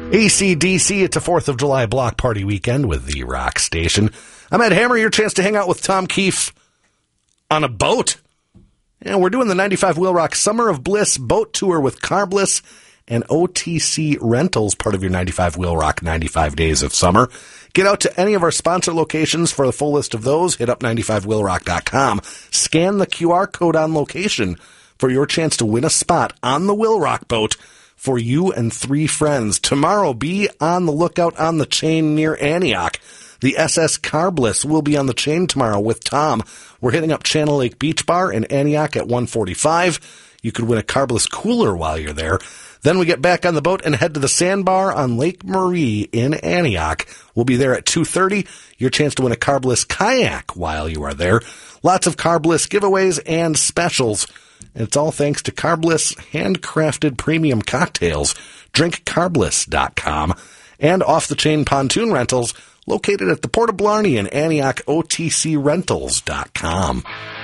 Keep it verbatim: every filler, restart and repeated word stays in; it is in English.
A C D C, it's a fourth of July block party weekend with the Rock Station. I'm Ed Hammer, your chance to hang out with Tom Keefe on a boat. And we're doing the ninety-five Wheel Rock Summer of Bliss boat tour with Carbliss and O T C Rentals, part of your ninety-five Wheel Rock ninety-five Days of Summer. Get out to any of our sponsor locations for the full list of those. Hit up ninety-five wheel rock dot com. Scan the Q R code on location for your chance to win a spot on the Wheel Rock boat for you and three friends. Tomorrow, be on the lookout on the chain near Antioch. The S S Carbliss will be on the chain tomorrow with Tom. We're hitting up Channel Lake Beach Bar in Antioch at one forty-five. You could win a Carbliss cooler while you're there. Then we get back on the boat and head to the Sandbar on Lake Marie in Antioch. We'll be there at two thirty. Your chance to win a Carbliss kayak while you are there. Lots of Carbliss giveaways and specials. And it's all thanks to Carbliss handcrafted premium cocktails. Drink carbliss dot com. And Off the Chain Pontoon Rentals, located at the Port of Blarney in Antioch, O T C rentals dot com.